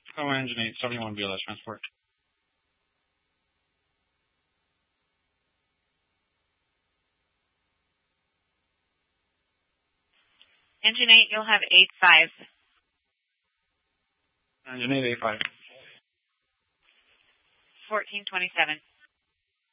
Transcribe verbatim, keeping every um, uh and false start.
Oh, engine eight, seventy-one B L S transport. Engine eight, you'll have eight five. Engine eight, eight five. fourteen twenty-seven.